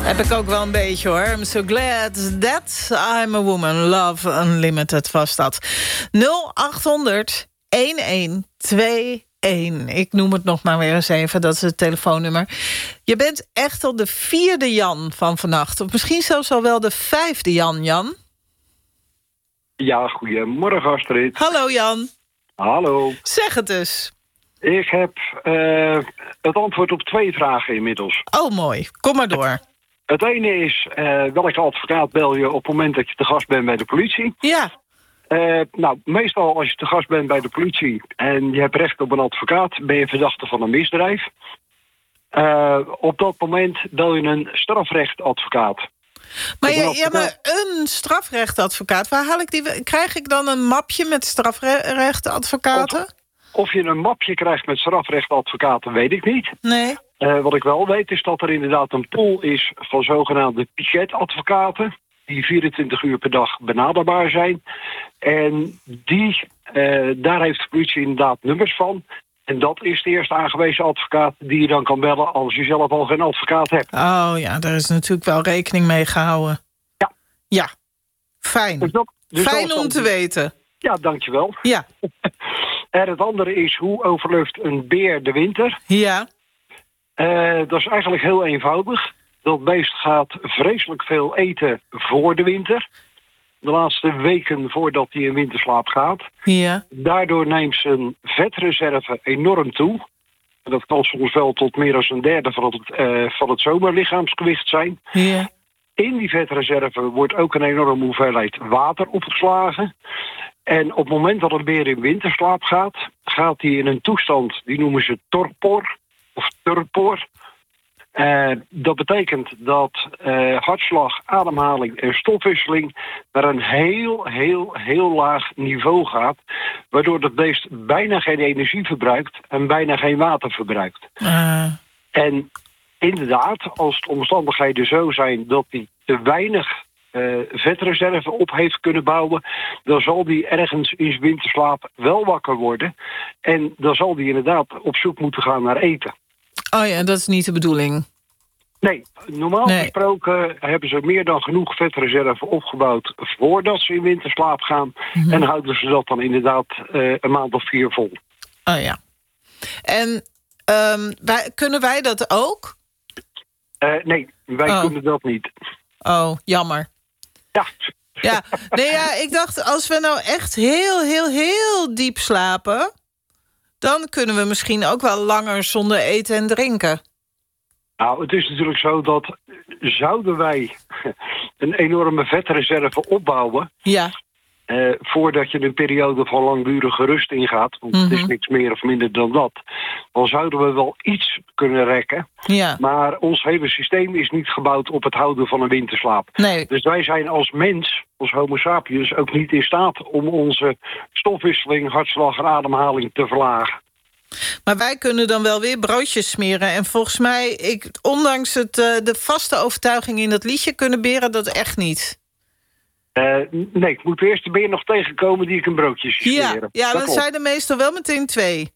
Heb ik ook wel een beetje, hoor. I'm so glad that I'm a woman. Love Unlimited was dat. 0800-1121. Ik noem het nog maar weer eens even, dat is het telefoonnummer. Je bent echt al de 4e Jan van vannacht. Of misschien zelfs al wel de 5e Jan. Ja, goedemorgen Astrid. Hallo Jan. Hallo. Zeg het eens. Ik heb het antwoord op 2 vragen inmiddels. Oh, mooi. Kom maar door. Het ene is, welke advocaat bel je op het moment dat je te gast bent bij de politie? Ja. Nou, meestal als je te gast bent bij de politie en je hebt recht op een advocaat, ben je verdachte van een misdrijf. Op dat moment bel je een strafrechtadvocaat. Maar, maar een strafrechtadvocaat, waar haal ik die? Krijg ik dan een mapje met strafrechtadvocaten? Of je een mapje krijgt met strafrechtadvocaten, weet ik niet. Nee. Wat ik wel weet is dat er inderdaad een pool is van zogenaamde pichetadvocaten, die 24 uur per dag benaderbaar zijn. En daar heeft de politie inderdaad nummers van. En dat is de eerste aangewezen advocaat die je dan kan bellen als je zelf al geen advocaat hebt. Oh ja, daar is natuurlijk wel rekening mee gehouden. Ja. Ja, fijn. Dus fijn om te weten. Ja, dankjewel. Ja. En het andere is, hoe overleeft een beer de winter? Ja. Dat is eigenlijk heel eenvoudig. Dat beest gaat vreselijk veel eten voor de winter. De laatste weken voordat hij in winterslaap gaat. Ja. Daardoor neemt zijn vetreserve enorm toe. Dat kan soms wel tot meer dan een derde van het zomerlichaamsgewicht zijn. Ja. In die vetreserve wordt ook een enorme hoeveelheid water opgeslagen. En op het moment dat een beer in winterslaap gaat, gaat hij in een toestand, die noemen ze torpor of turpor. Dat betekent dat hartslag, ademhaling en stofwisseling naar een heel laag niveau gaat. Waardoor het beest bijna geen energie verbruikt en bijna geen water verbruikt. En inderdaad, als de omstandigheden zo zijn dat hij te weinig vetreserve op heeft kunnen bouwen, dan zal die ergens in zijn winterslaap wel wakker worden. En dan zal die inderdaad op zoek moeten gaan naar eten. Oh ja, dat is niet de bedoeling. Nee, normaal gesproken hebben ze meer dan genoeg vetreserve opgebouwd voordat ze in winterslaap gaan. Mm-hmm. En houden ze dat dan inderdaad een maand of 4 vol. Oh ja. En kunnen wij dat ook? Nee, wij kunnen dat niet. Oh, jammer. Ja. Ja, nee, ja, ik dacht, als we nou echt heel diep slapen, dan kunnen we misschien ook wel langer zonder eten en drinken. Nou, het is natuurlijk zo dat zouden wij een enorme vetreserve opbouwen, ja. Voordat je een periode van langdurige rust ingaat, want het is niks meer of minder dan dat, dan zouden we wel iets kunnen rekken. Ja. Maar ons hele systeem is niet gebouwd op het houden van een winterslaap. Nee. Dus wij zijn als mens, als homo sapiens, ook niet in staat om onze stofwisseling, hartslag en ademhaling te verlagen. Maar wij kunnen dan wel weer broodjes smeren. En volgens mij, ondanks de vaste overtuiging in dat liedje, kunnen beren dat echt niet. Nee, ik moet eerst de beer nog tegenkomen die ik een broodje smeren. Ja, dan zijn er meestal wel meteen 2.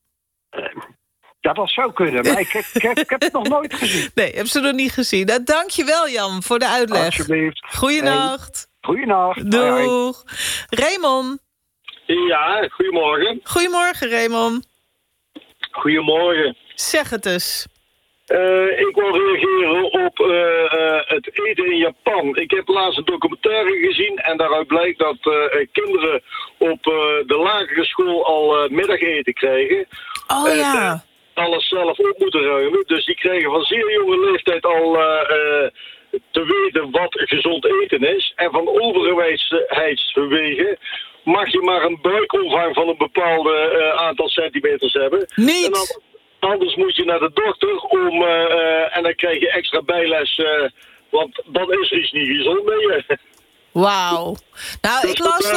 Ja, dat zou kunnen, maar ik heb het nog nooit gezien. Nee, heb ze nog niet gezien. Nou, dank je wel, Jan, voor de uitleg. Alsjeblieft. Goeienacht. Goeienacht. Doeg. Raymond. Ja, goedemorgen. Goedemorgen, Raymond. Goedemorgen. Zeg het eens. Ik wil reageren op het eten in Japan. Ik heb laatst een documentaire gezien en daaruit blijkt dat kinderen op de lagere school al middageten krijgen. Oh ja. Alles zelf op moeten ruimen. Dus die krijgen van zeer jonge leeftijd al te weten wat gezond eten is. En van overheidswegen mag je maar een buikomvang van een bepaald aantal centimeters hebben. Niet! Anders moet je naar de dokter en dan krijg je extra bijles, want dan is er iets niet gezond bij je. Wauw. Nou, dus ik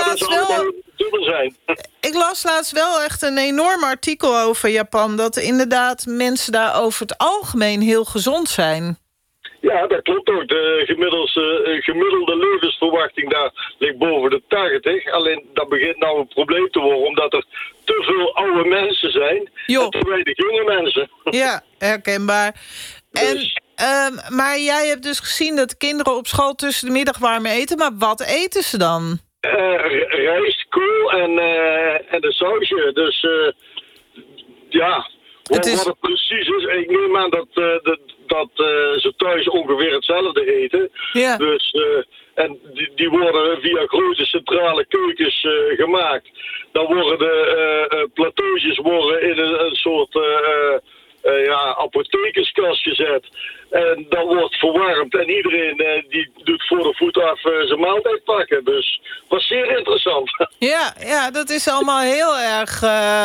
las laatst wel echt een enorm artikel over Japan, dat inderdaad mensen daar over het algemeen heel gezond zijn. Ja, dat klopt ook. De gemiddelde levensverwachting daar ligt boven de 80. Alleen dat begint nou een probleem te worden, omdat er te veel oude mensen zijn en te weinig jonge mensen. Ja, herkenbaar. En Maar jij hebt dus gezien dat de kinderen op school tussen de middag warm eten. Maar wat eten ze dan? Rijst, kool en een sausje. Dus ja, wat het precies is. Ik neem aan dat ze thuis ongeveer hetzelfde eten. Ja. Dus, en die worden via grote centrale keukens gemaakt. Dan worden de plateautjes in een soort apothekerskast gezet. En dan wordt verwarmd. En iedereen die doet voor de voet af zijn maaltijd pakken. Dus was zeer interessant. Ja, dat is allemaal heel erg...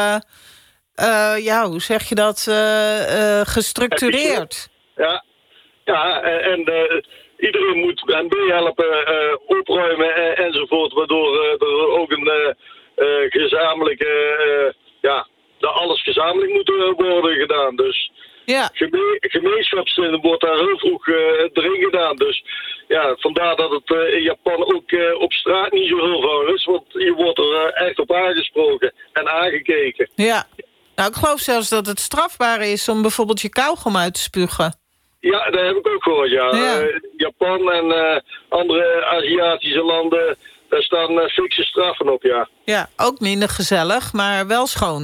hoe zeg je dat? Gestructureerd. Ja, en iedereen moet meehelpen, opruimen enzovoort. Waardoor er ook een gezamenlijke... alles gezamenlijk moet worden gedaan. Dus ja. Gemeenschapszin wordt daar heel vroeg erin gedaan. Dus ja, vandaar dat het in Japan ook op straat niet zo heel veel is. Want je wordt er echt op aangesproken en aangekeken. Ja. Nou, ik geloof zelfs dat het strafbaar is om bijvoorbeeld je kauwgom uit te spugen. Ja, dat heb ik ook gehoord, ja. Japan en andere Aziatische landen, daar staan fikse straffen op, ja. Ja, ook minder gezellig, maar wel schoon.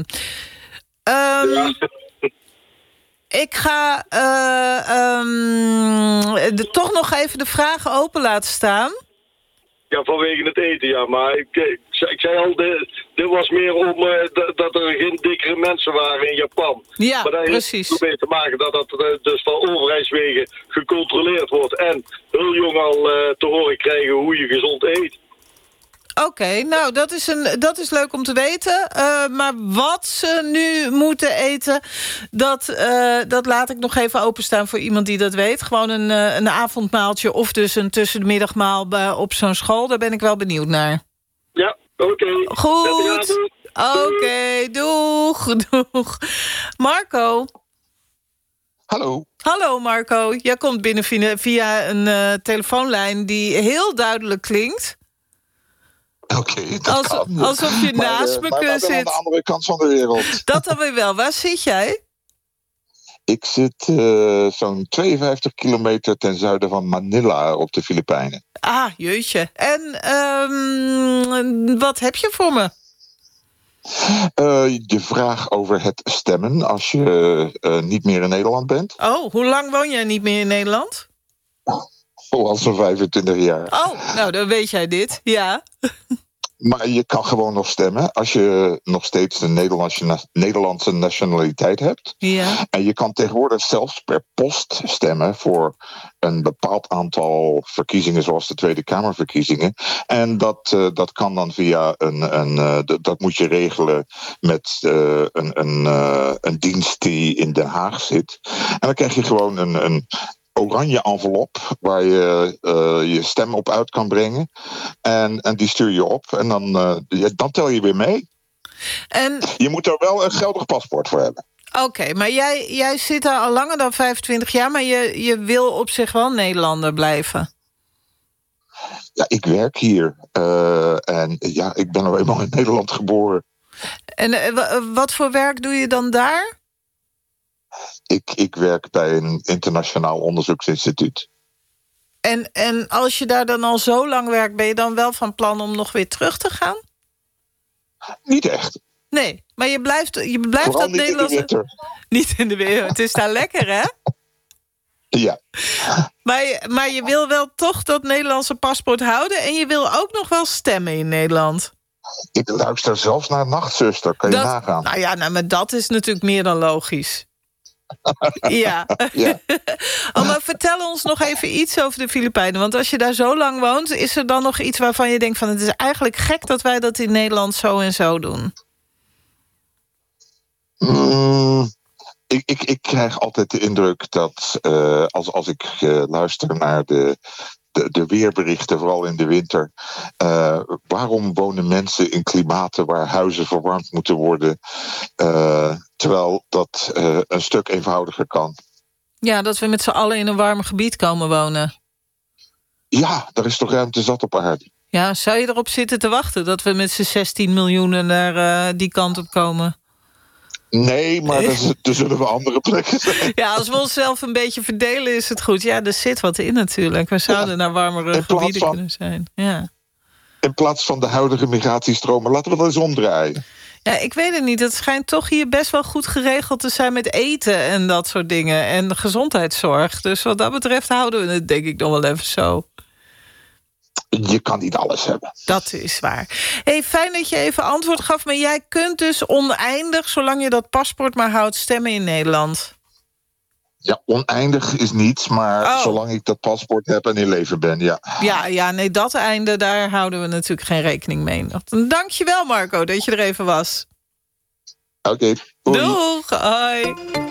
Ik ga toch nog even de vraag open laten staan. Ja, vanwege het eten, ja. Maar ik zei al, dit was meer om dat er geen dikkere mensen waren in Japan. Ja, maar daar precies. heeft mee te maken dat dus van overheidswegen gecontroleerd wordt. En heel jong al te horen krijgen hoe je gezond eet. Oké, nou, dat is leuk om te weten. Maar wat ze nu moeten eten, dat laat ik nog even openstaan voor iemand die dat weet. Gewoon een avondmaaltje of dus een tussenmiddagmaal op zo'n school. Daar ben ik wel benieuwd naar. Ja, oké. Goed. Oké, doeg. Marco. Hallo Marco. Jij komt binnen via een telefoonlijn die heel duidelijk klinkt. Oké, dat kan. Alsof je naast me kunt zitten. aan de andere kant van de wereld. Dat dan weer wel. Waar zit jij? Ik zit zo'n 52 kilometer ten zuiden van Manila op de Filipijnen. Ah, jeetje. En wat heb je voor me? Je vraag over het stemmen als je niet meer in Nederland bent. Oh, hoe lang woon jij niet meer in Nederland? Al zo'n 25 jaar. Oh, nou dan weet jij dit, ja. Maar je kan gewoon nog stemmen als je nog steeds de Nederlandse nationaliteit hebt. Ja. En je kan tegenwoordig zelfs per post stemmen voor een bepaald aantal verkiezingen, zoals de Tweede Kamerverkiezingen. En dat kan dan via dat moet je regelen met een dienst die in Den Haag zit. En dan krijg je gewoon een oranje envelop waar je je stem op uit kan brengen. En die stuur je op. En dan tel je weer mee. En je moet er wel een geldig paspoort voor hebben. Oké, maar jij zit daar al langer dan 25 jaar... maar je wil op zich wel Nederlander blijven. Ja, ik werk hier. En ja, ik ben nou eenmaal in Nederland geboren. En wat voor werk doe je dan daar? Ik werk bij een internationaal onderzoeksinstituut. En als je daar dan al zo lang werkt... ben je dan wel van plan om nog weer terug te gaan? Niet echt. Nee, maar je blijft Vooral dat niet Nederlands... in de winter. Niet in de winter. Het is daar lekker, hè? Ja. Maar je wil wel toch dat Nederlandse paspoort houden... en je wil ook nog wel stemmen in Nederland. Ik luister zelfs naar Nachtzuster, kan je nagaan. Nou ja, maar dat is natuurlijk meer dan logisch. Ja. Maar vertel ons nog even iets over de Filipijnen. Want als je daar zo lang woont... is er dan nog iets waarvan je denkt van... het is eigenlijk gek dat wij dat in Nederland zo en zo doen? Ik krijg altijd de indruk dat als ik luister naar de weerberichten, vooral in de winter. Waarom wonen mensen in klimaten waar huizen verwarmd moeten worden, terwijl dat een stuk eenvoudiger kan? Ja, dat we met z'n allen in een warm gebied komen wonen. Ja, er is toch ruimte zat op aarde. Ja, zou je erop zitten te wachten dat we met z'n 16 miljoen naar die kant op komen? Nee, maar er zullen wel andere plekken zijn. Ja, als we onszelf een beetje verdelen is het goed. Ja, er zit wat in natuurlijk. We zouden naar warmere gebieden kunnen zijn. Ja. In plaats van de huidige migratiestromen, laten we dat eens omdraaien. Ja, ik weet het niet. Het schijnt toch hier best wel goed geregeld te zijn met eten en dat soort dingen. En gezondheidszorg. Dus wat dat betreft houden we het denk ik nog wel even zo. Je kan niet alles hebben. Dat is waar. Hey, fijn dat je even antwoord gaf. Maar jij kunt dus oneindig, zolang je dat paspoort maar houdt, stemmen in Nederland. Ja, oneindig is niets, maar zolang ik dat paspoort heb en in leven ben, ja. Ja, nee, dat einde, daar houden we natuurlijk geen rekening mee. Dank je wel, Marco, dat je er even was. Oké, doei. Doeg, hoi.